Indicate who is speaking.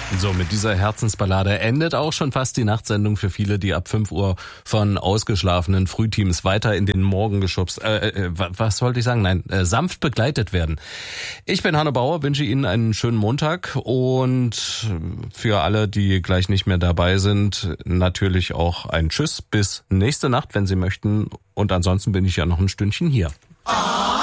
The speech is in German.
Speaker 1: So, mit dieser Herzensballade endet auch schon fast die Nachtsendung für viele, die ab 5 Uhr von ausgeschlafenen Frühteams weiter in den Morgen geschubst, was wollte ich sagen? Nein, sanft begleitet werden. Ich bin Hanno Bauer, wünsche Ihnen einen schönen Montag und für alle, die gleich nicht mehr dabei sind, natürlich auch ein Tschüss bis nächste Nacht, wenn Sie möchten. Und ansonsten bin ich ja noch ein Stündchen hier.